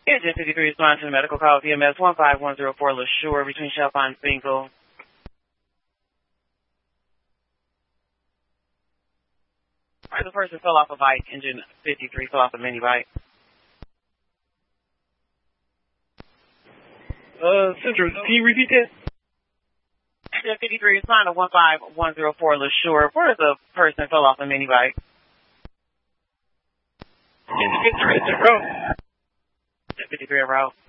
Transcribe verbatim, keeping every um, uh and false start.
Engine fifty-three responding to the medical call V M S one five one zero four LaSure between Chalfont and Finkel. The person fell off a bike. Engine fifty-three fell off a mini bike. Uh, Central, can you repeat that? Engine fifty-three responding to one five one zero four LaSure. Where is the person fell off a mini bike? Engine fifty-three, is that route? fifty-three en route.